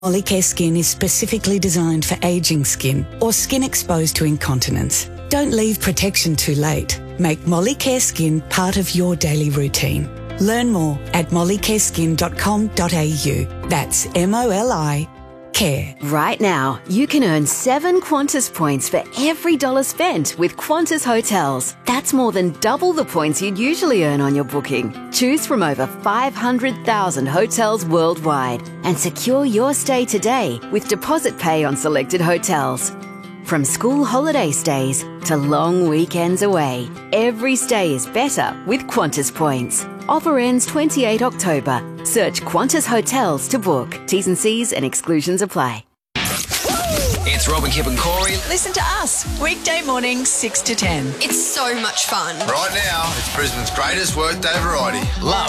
Molicare Skin is specifically designed for ageing skin or skin exposed to incontinence. Don't leave protection too late. Make Molicare Skin part of your daily routine. Learn more at mollicareskin.com.au. That's MOLI Care. Right now, you can earn 7 Qantas points for every dollar spent with Qantas Hotels. That's more than double the points you'd usually earn on your booking. Choose from over 500,000 hotels worldwide and secure your stay today with deposit pay on selected hotels. From school holiday stays to long weekends away, every stay is better with Qantas points. Offer ends 28 October. Search Qantas Hotels to book. T's and C's and exclusions apply. It's Robin, Kip and Corey. Listen to us, weekday mornings 6 to 10. It's so much fun. Right now, it's Brisbane's greatest workday variety. Love